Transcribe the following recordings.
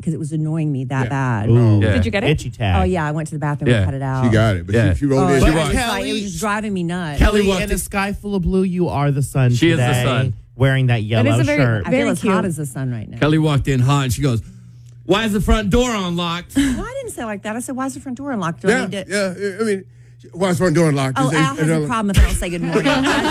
because it was annoying me that bad. Ooh. Yeah. Did you get it? Itchy tag. Oh yeah, I went to the bathroom and cut it out. She got it, but Yeah. she rolled in. It was, But like, it was just driving me nuts. Kelly Kelly, walked in in- a sky full of blue, you are the sun She is the today, sun. wearing that yellow is a very- shirt. I feel Very as cute. hot as the sun right now. Kelly walked in hot and she goes, "Why is the front door unlocked?" Well, I didn't say it like that. I said, "Why is the front door unlocked?" Do I Yeah, need to- yeah. I mean, why is front door locked? Oh, Is Al there- has a problem if I don't say good morning.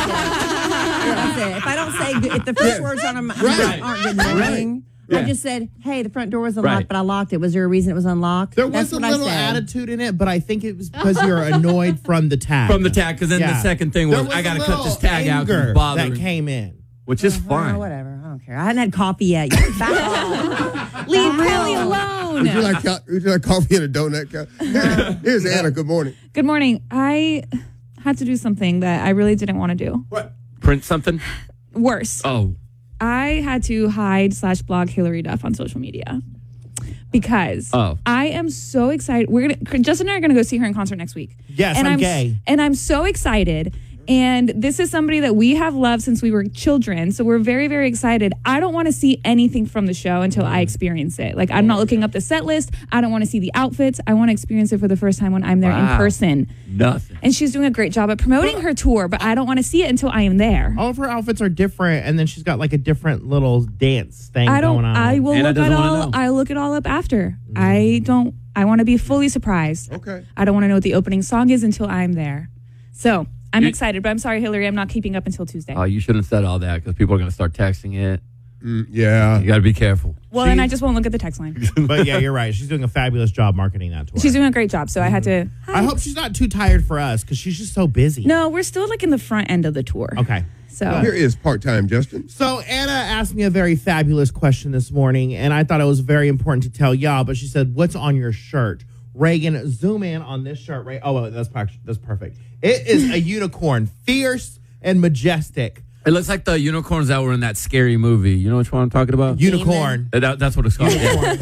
That's it. If I don't say good, if the first words aren't good morning, Yeah. I just said, "Hey, the front door was unlocked, Right. but I locked it. Was there a reason it was unlocked?" There That's was a what I little said. attitude in it, but I think it was because you're annoyed from the tag. From the tag, because then the Yeah. second thing There was, I a got to cut little this tag out because anger it's bothering that me. came in. Which is Well, fine. whatever. I don't care. I hadn't had coffee yet. You back off. Leave Kelly alone. Would you like coffee and a donut? Here's Anna. Good morning. Good morning. I had to do something that I really didn't want to do. What? Print something? Worse. Oh. I had to hide/blog Hillary Duff on social media because I am so excited. Justin and I are gonna go see her in concert next week. Yes, and I'm gay. And I'm so excited. And this is somebody that we have loved since we were children. So we're very, very excited. I don't want to see anything from the show until I experience it. Like, I'm not looking up the set list. I don't want to see the outfits. I want to experience it for the first time when I'm there in person. Nothing. And she's doing a great job at promoting her tour, but I don't want to see it until I am there. All of her outfits are different, and then she's got like a different little dance thing going on. I will Anna look doesn't at wanna all. know. I look it all up after. I want to be fully surprised. Okay. I don't want to know what the opening song is until I'm there. So I'm excited, but I'm sorry, Hillary. I'm not keeping up until Tuesday. Oh, you shouldn't have said all that because people are going to start texting it. Yeah. You got to be careful. Well, then I just won't look at the text line. But yeah, you're right. She's doing a fabulous job marketing that tour. She's doing a great job, so I had to. I hope she's not too tired for us because she's just so busy. No, we're still like in the front end of the tour. Okay. So Here is part-time Justin. So Anna asked me a very fabulous question this morning, and I thought it was very important to tell y'all. But she said, "What's on your shirt?" Reagan, zoom in on this shirt. Right? Oh, that's perfect. It is a unicorn, fierce and majestic. It looks like the unicorns that were in that scary movie. You know which one I'm talking about? Unicorn. That's what it's called. Unicorn.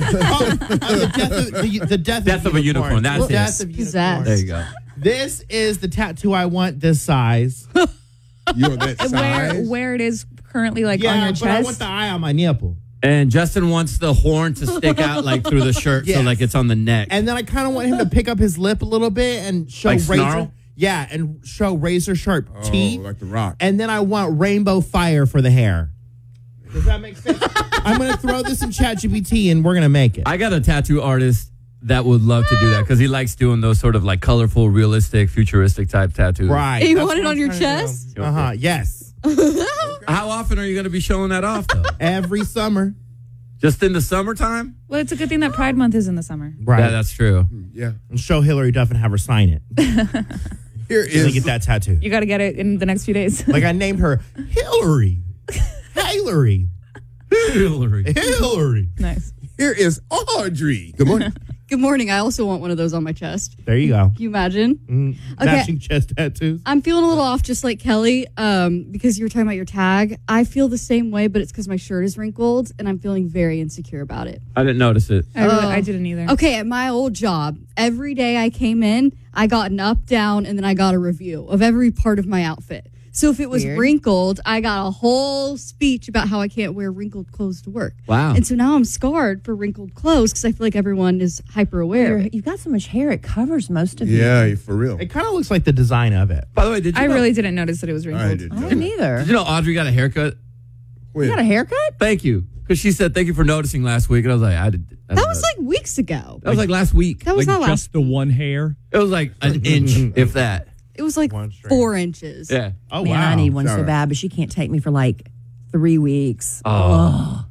the death of a unicorn. That's The death it. of Pizzazz. unicorn. There you go. This is the tattoo I want this size. You're that size. where it is currently, like on Yeah, your but I want chest. the eye on my nipple. And Justin wants the horn to stick out like through the shirt, so Yes. like it's on the neck. And then I kind of want him to pick up his lip a little bit and show Like razor. snarl? Yeah, and show razor sharp teeth. like The Rock. And then I want rainbow fire for the hair. Does that make sense? I'm going to throw this in ChatGPT and we're going to make it. I got a tattoo artist that would love to do that because he likes doing those sort of like colorful, realistic, futuristic type tattoos. Right. You That's want it what on I'm your trying to do. chest? Uh-huh. Yes. How often are you going to be showing that off, though? Every summer. Just in the summertime? Well, it's a good thing that Pride Month is in the summer. Right. Yeah, that's true. Yeah. And show Hillary Duff and have her sign it. Here And is get that tattoo. You got to get it in the next few days. Like I named her Hillary. Hillary. Hillary. Hillary. Nice. Here is Audrey. Good morning. Good morning. I also want one of those on my chest. There you go. Can you imagine? Okay. Matching chest tattoos. I'm feeling a little off, just like Kelly, because you were talking about your tag. I feel the same way, but it's because my shirt is wrinkled, and I'm feeling very insecure about it. I didn't notice it. I didn't either. Okay, at my old job, every day I came in, I got an up, down, and then I got a review of every part of my outfit. So if it was Weird. wrinkled, I got a whole speech about how I can't wear wrinkled clothes to work. Wow. And so now I'm scarred for wrinkled clothes because I feel like everyone is hyper aware. You've got so much hair; it covers most of you. Yeah, for real. It kind of looks like the design of it. By the way, did you I know, really didn't notice that it was I wrinkled. did. I didn't either. Did you know Audrey got a haircut? When? You got a haircut? Thank you. Because she said, thank you for noticing last week. And I was like, I didn't That was know. like weeks ago. That was like last week. That was like not just last. the one hair. It was like an inch, if that. It was like One straight. 4 inches. Yeah. Oh, Man, wow. I need one so Sorry. bad, but she can't take me for like 3 weeks. Oh.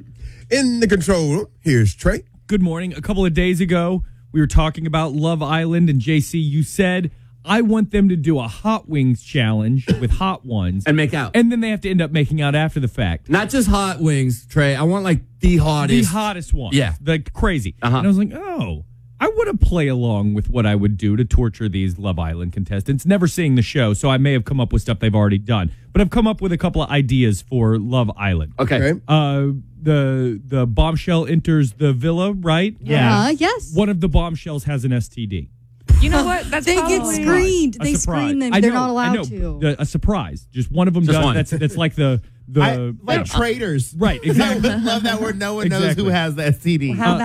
In the control room, here's Trey. Good morning. A couple of days ago, we were talking about Love Island, and JC, you said, I want them to do a hot wings challenge with hot ones. And make out. And then they have to end up making out after the fact. Not just hot wings, Trey. I want like the The hottest. hottest one. Yeah. Like crazy. Uh-huh. And I was like, oh, I want to play along with what I would do to torture these Love Island contestants. Never seeing the show, so I may have come up with stuff they've already done. But I've come up with a couple of ideas for Love Island. Okay. The bombshell enters the villa, right? Yeah. Yes. One of the bombshells has an STD. You know what? That's They get probably- screened. A They surprise. screen them. I They're know, not allowed I know. to. A surprise. Just one of them Just does. one. That's like the Like traitors. right. Exactly. I would love that where no one knows Exactly. who has the STD. How